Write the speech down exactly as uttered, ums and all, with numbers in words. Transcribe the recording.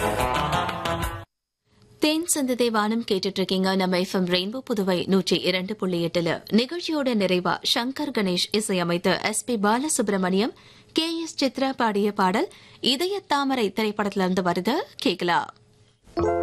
தேன் சந்ததே வானம் கேட்டுட்டு இருக்கீங்க. நம்ம எஃப்எம் ரெயின்போ புதுவை நூற்றி இரண்டு புள்ளி எட்டுல நிகழ்ச்சியோட நிறைவா சங்கர் கணேஷ் இசையமைத்த S B Balasubramaniam, K S Chitra பாடிய பாடல் இதய தாமரை திரைப்படத்திலிருந்து வருது, கேட்கலாம்.